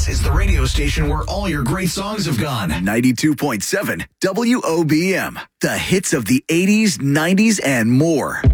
This is the radio station where all your great songs have gone. 92.7 WOBM. The hits of the 80s, 90s, and more.